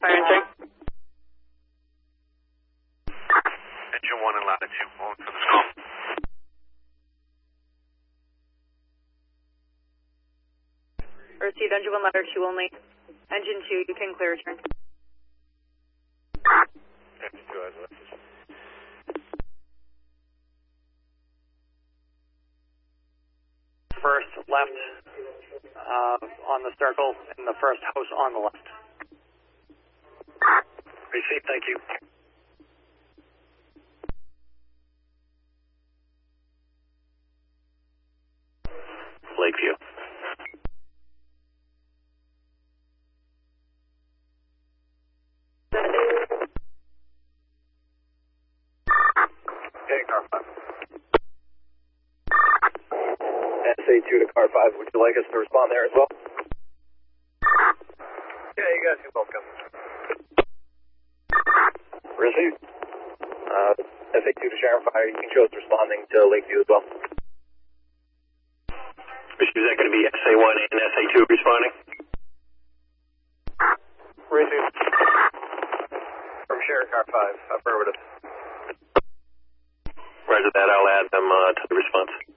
Fire and check. Engine 1 and latitude, moving for the scope. Received engine 1, ladder 2 only. Engine 2, you can clear return. Engine 2 has left. First left on the circle in the first house on the left. Received, thank you. Lakeview. Okay, car 5. SA2 to car 5, would you like us to respond there as well? Yeah, you guys can both come. Received. SA2 to Sharon Fire, you can show us responding to Lakeview as well. Is that going to be SA1 and SA2 responding? Received. From Sharon car 5, affirmative. Roger that, I'll add them to the response.